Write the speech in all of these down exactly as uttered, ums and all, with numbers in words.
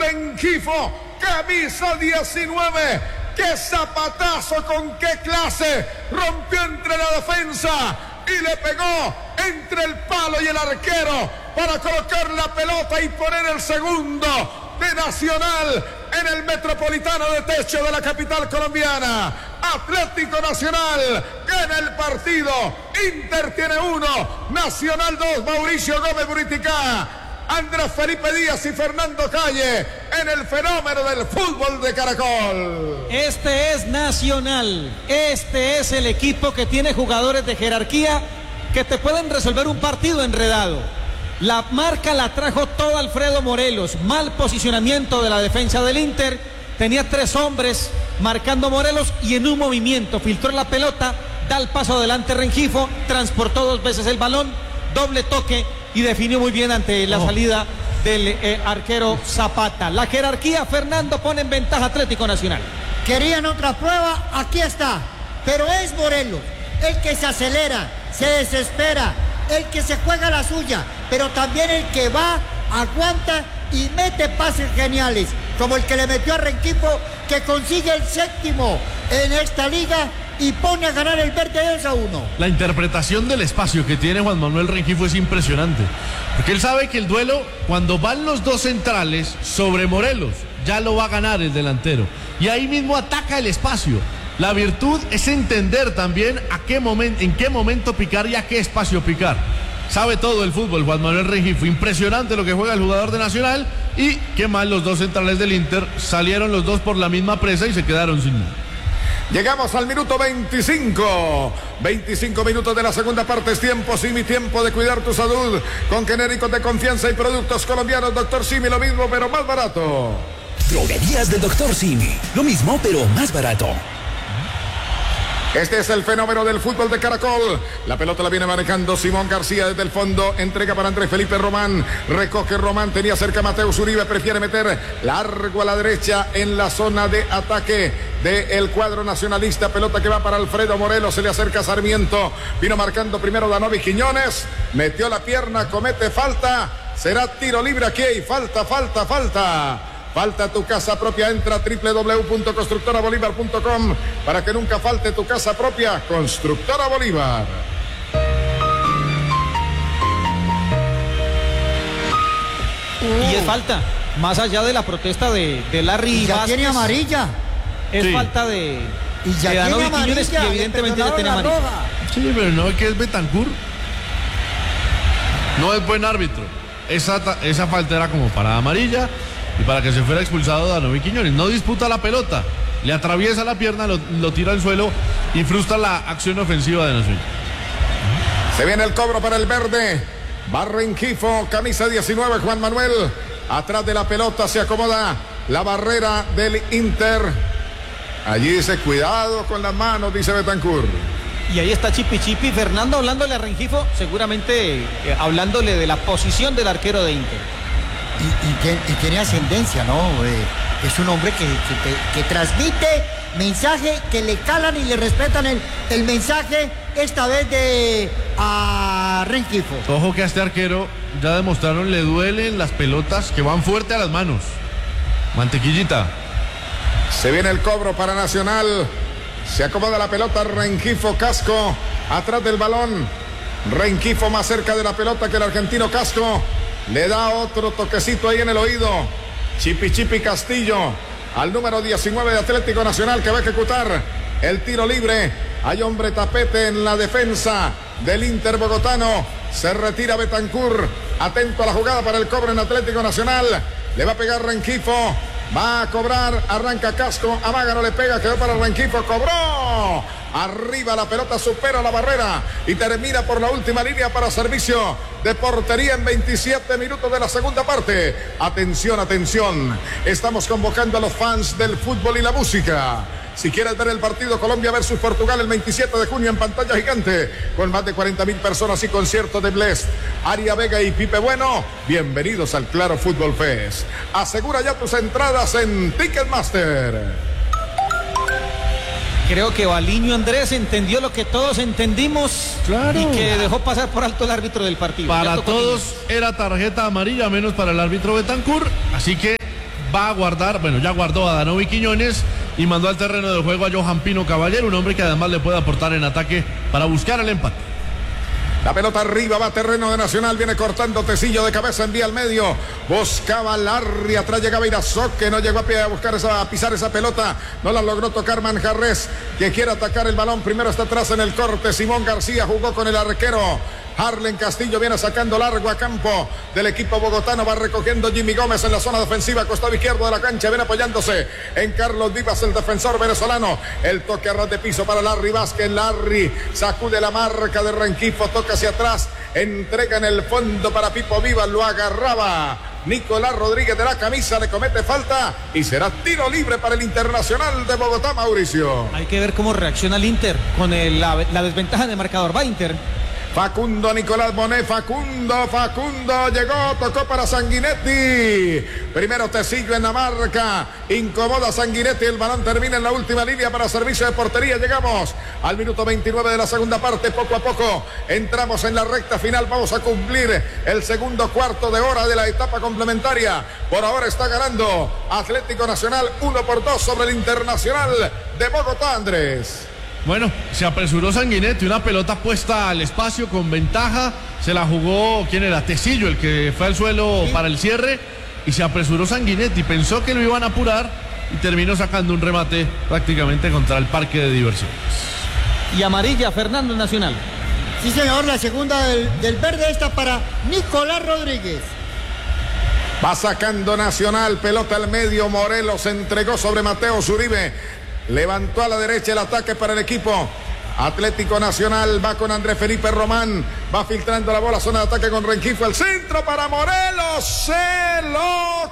Rengifo, camisa diecinueve. ¡Qué zapatazo, con qué clase! Rompió entre la defensa y le pegó entre el palo y el arquero para colocar la pelota y poner el segundo de Nacional en el Metropolitano de Techo de la capital colombiana. Atlético Nacional gana el partido. Inter tiene uno, Nacional dos. Mauricio Gómez Buriticá, Andrés Felipe Díaz y Fernando Calle en el fenómeno del fútbol de Caracol. Este es Nacional. Este es el equipo que tiene jugadores de jerarquía que te pueden resolver un partido enredado. La marca la trajo todo Alfredo Morelos. Mal posicionamiento de la defensa del Inter. Tenía tres hombres marcando Morelos y en un movimiento filtró la pelota, da el paso adelante Rengifo, transportó dos veces el balón, doble toque y definió muy bien ante la oh. salida del eh, arquero Zapata. La jerarquía, Fernando, pone en ventaja Atlético Nacional. Querían otra prueba, aquí está. Pero es Morelos el que se acelera, se desespera, el que se juega la suya, pero también el que va, aguanta y mete pases geniales, como el que le metió a Rengifo, que consigue el séptimo en esta liga y pone a ganar el Verde dos a uno. La interpretación del espacio que tiene Juan Manuel Rengifo es impresionante, porque él sabe que el duelo, cuando van los dos centrales sobre Morelos, ya lo va a ganar el delantero, y ahí mismo ataca el espacio. La virtud es entender también a qué momento, en qué momento picar y a qué espacio picar. Sabe todo el fútbol Juan Manuel Rengifo. Impresionante lo que juega el jugador de Nacional. Y qué mal los dos centrales del Inter. Salieron los dos por la misma presa y se quedaron sin nada. Llegamos al minuto veinticinco. veinticinco minutos de la segunda parte. Es tiempo, Simi, tiempo de cuidar tu salud con genéricos de confianza y productos colombianos. Doctor Simi, lo mismo pero más barato. Droguerías de Doctor Simi. Lo mismo pero más barato. Este es el fenómeno del fútbol de Caracol. La pelota la viene manejando Simón García desde el fondo. Entrega para Andrés Felipe Román. Recoge Román. Tenía cerca a Mateus Uribe. Prefiere meter largo a la derecha en la zona de ataque del cuadro nacionalista. Pelota que va para Alfredo Morelos. Se le acerca Sarmiento. Vino marcando primero Danovi Quiñones. Metió la pierna. Comete falta. Será tiro libre aquí. Falta, falta, falta. Falta tu casa propia, entra a doble u doble u doble u punto constructora bolívar punto com para que nunca falte tu casa propia. Constructora Bolívar. Y es falta, más allá de la protesta de, de Larry y ya Vázquez, tiene amarilla. Es sí. falta de, y ya de tiene Quiñones, y evidentemente ya tiene amarilla. Sí, pero no es que es Betancur. No es buen árbitro. Esa, esa falta era como para amarilla y para que se fuera expulsado Danovi Quiñones. No disputa la pelota, le atraviesa la pierna, lo, lo tira al suelo y frustra la acción ofensiva de Nacional. Se viene el cobro para el verde. Va Rengifo, camisa diecinueve, Juan Manuel. Atrás de la pelota se acomoda la barrera del Inter. Allí dice cuidado con las manos, dice Betancur. Y ahí está Chipi Chipi, Fernando hablándole a Rengifo, seguramente eh, hablándole de la posición del arquero de Inter. Y, y, que, y tiene ascendencia, ¿no? Eh, es un hombre que, que, que transmite mensaje, que le calan y le respetan el, el mensaje, esta vez de a Rengifo. Ojo que a este arquero, ya demostraron, le duelen las pelotas que van fuerte a las manos. Mantequillita. Se viene el cobro para Nacional. Se acomoda la pelota, Rengifo, Casco, atrás del balón. Rengifo más cerca de la pelota que el argentino Casco. Le da otro toquecito ahí en el oído. Chipi Chipi Castillo al número diecinueve de Atlético Nacional, que va a ejecutar el tiro libre. Hay hombre tapete en la defensa del Inter bogotano. Se retira Betancur. Atento a la jugada para el cobro en Atlético Nacional. Le va a pegar Rengifo. Va a cobrar, arranca Casco, amaga, no le pega, quedó para Rengifo, cobró. Arriba la pelota, supera la barrera y termina por la última línea para servicio de portería en veintisiete minutos de la segunda parte. Atención, atención. Estamos convocando a los fans del fútbol y la música. Si quieres ver el partido Colombia versus Portugal el veintisiete de junio en pantalla gigante, con más de cuarenta mil personas y conciertos de Blest, Aria Vega y Pipe Bueno, bienvenidos al Claro Fútbol Fest. Asegura ya tus entradas en Ticketmaster. Creo que Baliño Andrés entendió lo que todos entendimos, claro, y que dejó pasar por alto el árbitro del partido. Para todos era tarjeta amarilla, menos para el árbitro Betancur, así que va a guardar, bueno, ya guardó a Danovi Quiñones y mandó al terreno de juego a Johan Pino Caballero, un hombre que además le puede aportar en ataque para buscar el empate. La pelota arriba, va a terreno de Nacional, viene cortando Tecillo de cabeza, envía al medio, buscaba Larry, atrás llegaba Irazoque, no llegó a, pie, a buscar esa, a pisar esa pelota, no la logró tocar Manjarres, que quiere atacar el balón, primero está atrás en el corte, Simón García jugó con el arquero, Harlen Castillo viene sacando largo a campo del equipo bogotano, va recogiendo Jimmy Gómez en la zona defensiva, costado izquierdo de la cancha, viene apoyándose en Carlos Vivas, el defensor venezolano, el toque a ras de piso para Larry Vázquez, Larry sacude la marca de Rengifo, toca hacia atrás, entrega en el fondo para Pipo Vivas, lo agarraba Nicolás Rodríguez de la camisa, le comete falta y será tiro libre para el Internacional de Bogotá, Mauricio. Hay que ver cómo reacciona el Inter con el, la, la desventaja de marcador, va Inter. Facundo Nicolás Bonet, Facundo, Facundo, llegó, tocó para Sanguinetti. Primero Tecillo en la marca, incomoda Sanguinetti, el balón termina en la última línea para servicio de portería. Llegamos al minuto veintinueve de la segunda parte, poco a poco entramos en la recta final, vamos a cumplir el segundo cuarto de hora de la etapa complementaria. Por ahora está ganando Atlético Nacional uno por dos sobre el Internacional de Bogotá, Andrés. Bueno, se apresuró Sanguinetti, una pelota puesta al espacio con ventaja, se la jugó, ¿quién era? Tecillo, el que fue al suelo sí. para el cierre, y se apresuró Sanguinetti, pensó que lo iban a apurar y terminó sacando un remate prácticamente contra el parque de diversiones. Y amarilla, Fernando Nacional. Sí, señor, la segunda del, del verde está para Nicolás Rodríguez. Va sacando Nacional, pelota al medio, Morelos entregó sobre Mateo Zuribe. Levantó a la derecha el ataque para el equipo Atlético Nacional, va con Andrés Felipe Román, va filtrando la bola, zona de ataque con Rengifo, el centro para Morelos, se lo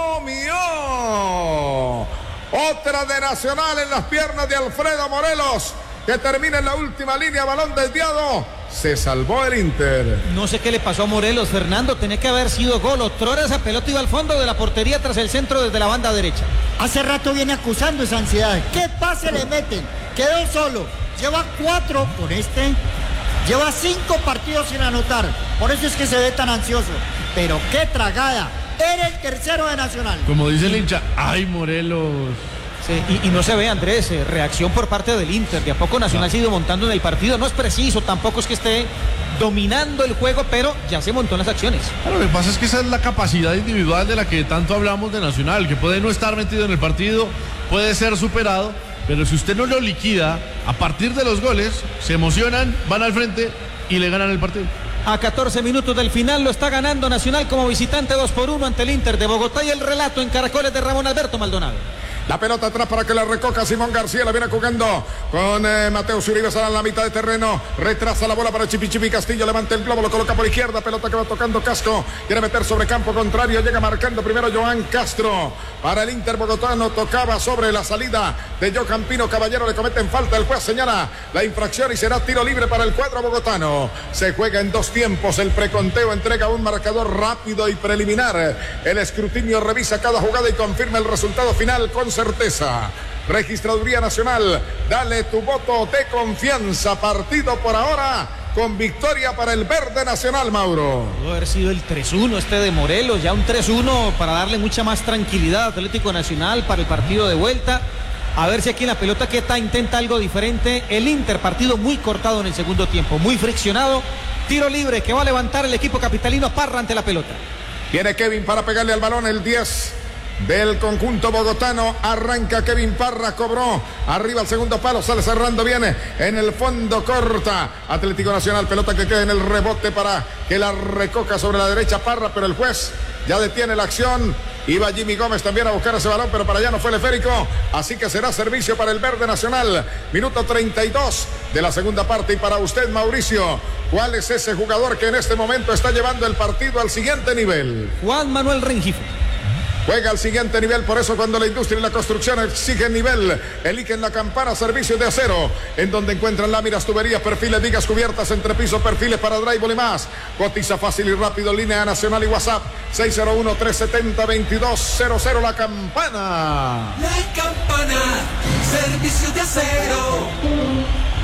comió. Otra de Nacional en las piernas de Alfredo Morelos, que termina en la última línea, balón desviado. Se salvó el Inter. No sé qué le pasó a Morelos, Fernando, tenía que haber sido gol. Otrora esa pelota iba al fondo de la portería tras el centro desde la banda derecha. Hace rato viene acusando esa ansiedad. ¿Qué pase le meten? Quedó solo. Lleva cuatro con este. Lleva cinco partidos sin anotar. Por eso es que se ve tan ansioso. Pero qué tragada. Era el tercero de Nacional. Como dice el hincha, ¡ay, Morelos! Sí, y, y no se ve, Andrés, eh, reacción por parte del Inter. De a poco Nacional se ha ido montando en el partido. No es preciso, tampoco es que esté dominando el juego, pero ya se montó en las acciones. Claro, lo que pasa es que esa es la capacidad individual de la que tanto hablamos de Nacional, que puede no estar metido en el partido, puede ser superado, pero si usted no lo liquida, a partir de los goles, se emocionan, van al frente y le ganan el partido. A catorce minutos del final lo está ganando Nacional como visitante dos por uno ante el Inter de Bogotá, y el relato en Caracoles de Ramón Alberto Maldonado. La pelota atrás para que la recoja Simón García, la viene jugando con eh, Mateo Zuribe, sale en la mitad de terreno, retrasa la bola para Chipi Chipi Castillo, levanta el globo, lo coloca por izquierda, pelota que va tocando Casco, quiere meter sobre campo contrario, llega marcando primero Joan Castro, para el Inter bogotano, tocaba sobre la salida de Johan Pino Caballero, le cometen falta, el juez señala la infracción y será tiro libre para el cuadro bogotano. Se juega en dos tiempos, el preconteo entrega un marcador rápido y preliminar, el escrutinio revisa cada jugada y confirma el resultado final con certeza. Registraduría Nacional, dale tu voto de confianza. Partido por ahora con victoria para el verde Nacional, Mauro. Pudo haber sido el tres uno este de Morelos, ya un tres uno para darle mucha más tranquilidad a Atlético Nacional para el partido de vuelta. A ver si aquí en la pelota Queta intenta algo diferente. El Inter, partido muy cortado en el segundo tiempo, muy friccionado. Tiro libre que va a levantar el equipo capitalino. Parra ante la pelota. Viene Kevin para pegarle al balón, el diez del conjunto bogotano, arranca Kevin Parra, cobró, arriba al segundo palo, sale cerrando bien, en el fondo corta, Atlético Nacional, pelota que queda en el rebote para que la recoja sobre la derecha Parra, pero el juez ya detiene la acción. Iba Jimmy Gómez también a buscar ese balón, pero para allá no fue el esférico, así que será servicio para el verde Nacional. Minuto treinta y dos de la segunda parte, y para usted, Mauricio, ¿cuál es ese jugador que en este momento está llevando el partido al siguiente nivel? Juan Manuel Rengifo. Juega al siguiente nivel, por eso cuando la industria y la construcción exigen nivel, eligen la Campana Servicios de Acero, en donde encuentran láminas, tuberías, perfiles, vigas, cubiertas, entrepiso, perfiles para drywall y más. Cotiza fácil y rápido, línea nacional y WhatsApp seis cero uno, tres siete cero, dos dos cero cero. La Campana. La Campana, Servicios de Acero.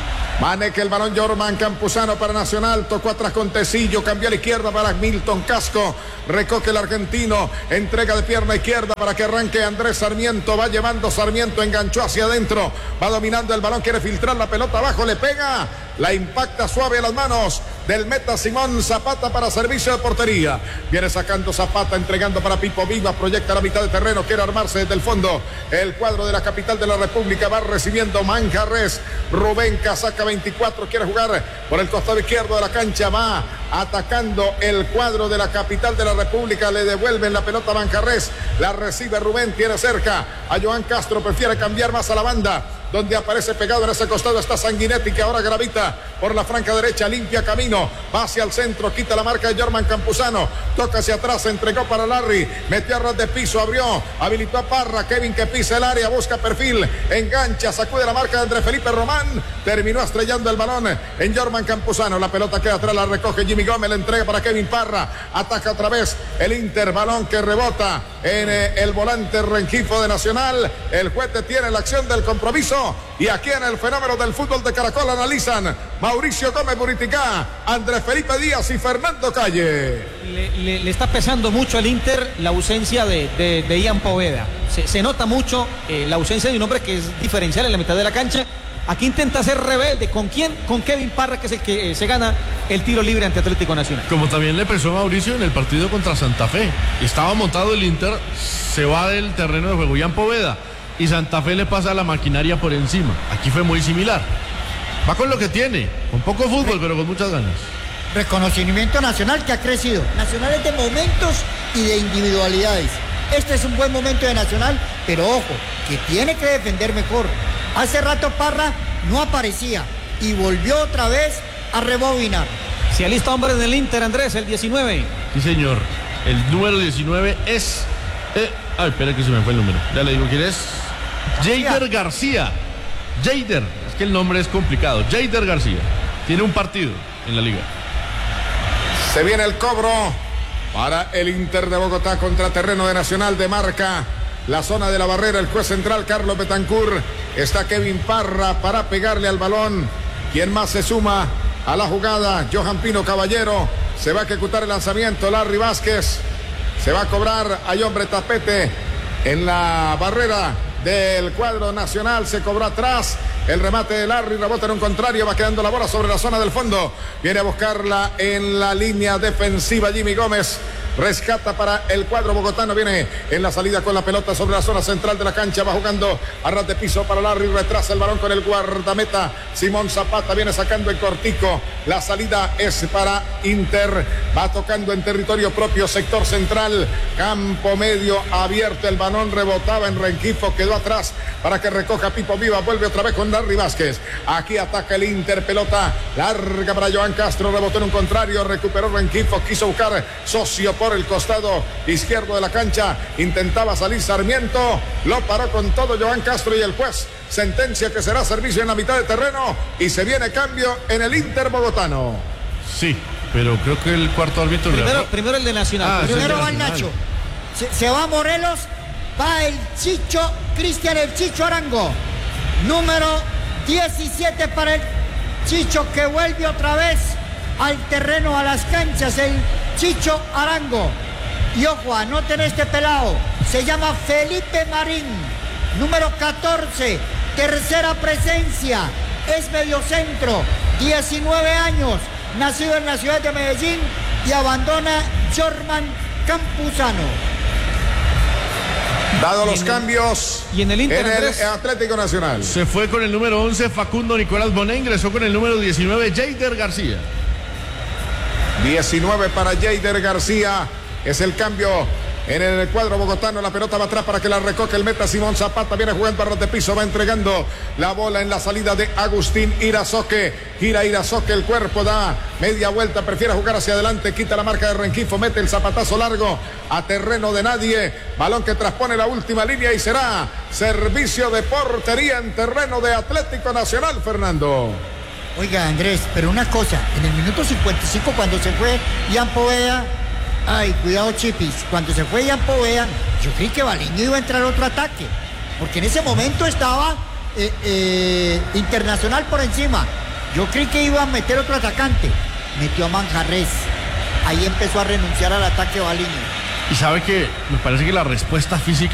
Maneca el balón Jorman Campuzano para Nacional, tocó atrás con Tecillo, cambió a la izquierda para Milton Casco, recoge el argentino, entrega de pierna izquierda para que arranque Andrés Sarmiento, va llevando Sarmiento, enganchó hacia adentro, va dominando el balón, quiere filtrar la pelota abajo, le pega, la impacta suave a las manos del meta Simón Zapata para servicio de portería. Viene sacando Zapata, entregando para Pipo Viva, proyecta la mitad de terreno, quiere armarse desde el fondo. El cuadro de la capital de la República va recibiendo Manjarres. Rubén Casaca veinticuatro quiere jugar por el costado izquierdo de la cancha, va atacando el cuadro de la capital de la República, le devuelven la pelota a Manjarres, la recibe Rubén, tiene cerca a Joan Castro, prefiere cambiar más a la banda, donde aparece pegado en ese costado está Sanguinetti, que ahora gravita por la franca derecha, limpia camino, va hacia el centro, quita la marca de Jorman Campuzano, toca hacia atrás, entregó para Larry, metió a ras de piso, abrió, habilitó a Parra, Kevin que pisa el área, busca perfil, engancha, sacude la marca de Andrés Felipe Román, terminó estrellando el balón en Jorman Campuzano, la pelota queda atrás, la recoge Jimmy Gómez, la entrega para Kevin Parra, ataca otra vez el Inter, balón que rebota en eh, el volante Rengifo de Nacional, el juez tiene la acción del compromiso. Y aquí en el fenómeno del fútbol de Caracol analizan Mauricio Gómez Buriticá, Andrés Felipe Díaz y Fernando Calle. Le, le, le está pesando mucho al Inter la ausencia de, de, de Ian Poveda. Se, se nota mucho eh, la ausencia de un hombre que es diferencial en la mitad de la cancha. Aquí intenta ser rebelde. ¿Con quién? Con Kevin Parra, que es el que eh, se gana el tiro libre ante Atlético Nacional. Como también le pesó a Mauricio en el partido contra Santa Fe. Estaba montado el Inter, se va del terreno de juego Ian Poveda y Santa Fe le pasa la maquinaria por encima. Aquí fue muy similar. Va con lo que tiene, con poco fútbol, pero con muchas ganas. Reconocimiento nacional que ha crecido. Nacional es de momentos y de individualidades. Este es un buen momento de Nacional, pero ojo, que tiene que defender mejor. Hace rato Parra no aparecía y volvió otra vez a rebobinar. Se alista hombre del Inter, Andrés, el diecinueve. Sí, señor. El número diecinueve es... Eh, ay, espera que se me fue el número. Ya le digo quién es. Jeider García. Jeider, es que el nombre es complicado. Jeider García. Tiene un partido en la liga. Se viene el cobro para el Inter de Bogotá contra terreno de Nacional, de marca la zona de la barrera. El juez central Carlos Betancur, está Kevin Parra para pegarle al balón. ¿Quién más se suma a la jugada? Johan Pino Caballero. Se va a ejecutar el lanzamiento. Larry Vázquez se va a cobrar. Hay hombre tapete en la barrera del cuadro Nacional, se cobró atrás, el remate de Larry, rebota en un contrario, va quedando la bola sobre la zona del fondo, viene a buscarla en la línea defensiva Jimmy Gómez, rescata para el cuadro bogotano, viene en la salida con la pelota sobre la zona central de la cancha, va jugando a ras de piso para Larry, retrasa el balón con el guardameta Simón Zapata, viene sacando el cortico, la salida es para Inter, va tocando en territorio propio, sector central, campo medio abierto, el balón rebotaba en Rengifo, quedó atrás para que recoja Pipo Viva, vuelve otra vez con Larry Vázquez, aquí ataca el Inter, pelota larga para Joan Castro, rebotó en un contrario, recuperó Rengifo, quiso buscar socio por el costado izquierdo de la cancha, intentaba salir Sarmiento, lo paró con todo Joan Castro y el juez sentencia que será servicio en la mitad de terreno y se viene cambio en el Inter bogotano. Sí, pero creo que el cuarto árbitro... Primero, le... primero el de Nacional. Ah, primero sí, va el Nacho, se, se va Morelos, va el Chicho, Cristian el Chicho Arango, número diecisiete para el Chicho, que vuelve otra vez al terreno, a las canchas, el Chicho Arango. Y ojo, anoten este pelado, se llama Felipe Marín, número catorce, tercera presencia, es mediocentro, diecinueve años, nacido en la ciudad de Medellín y abandona Jorman Campuzano. Dado los cambios y en el Inter, en el Andrés, Atlético Nacional. Se fue con el número once Facundo Nicolás Bonet, ingresó con el número diecinueve Jeider García. diecinueve para Jeider García, es el cambio en el cuadro bogotano, la pelota va atrás para que la recoge el meta Simón Zapata, viene jugando a ras de piso, va entregando la bola en la salida de Agustín Irazoque, gira Irazoque, el cuerpo da media vuelta, prefiere jugar hacia adelante, quita la marca de Rengifo, mete el zapatazo largo a terreno de nadie, balón que transpone la última línea y será servicio de portería en terreno de Atlético Nacional, Fernando. Oiga, Andrés, pero una cosa, en el minuto cincuenta y cinco cuando se fue Ian Poveda, ay, cuidado Chipis, cuando se fue Ian Poveda, yo creí que Baliño iba a entrar otro ataque, porque en ese momento estaba eh, eh, Internacional por encima, Yo creí que iba a meter otro atacante. Metió a Manjarres. Ahí empezó a renunciar al ataque Baliño. Y sabe que me parece que la respuesta física